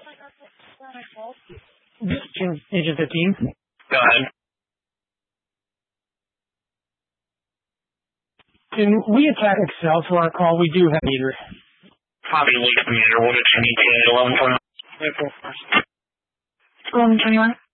Agent 15. Go ahead. Can we attack Excel for our call? We do have a meter. Copy, lead meter. What did you need to 1121? 1121.